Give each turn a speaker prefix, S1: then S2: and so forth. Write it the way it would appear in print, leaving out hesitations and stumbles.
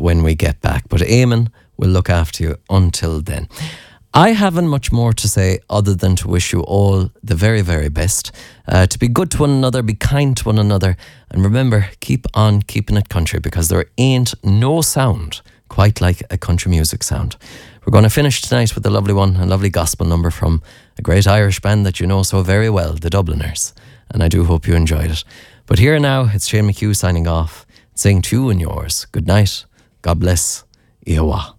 S1: when we get back. But Eamon will look after you until then. I haven't much more to say other than to wish you all the very, very best. To be good to one another, be kind to one another, and remember, keep on keeping it country, because there ain't no sound quite like a country music sound. We're going to finish tonight with a lovely one, a lovely gospel number from a great Irish band that you know so very well, the Dubliners. And I do hope you enjoyed it. But here now, it's Shane McHugh signing off, saying to you and yours, good night, God bless, Iowa.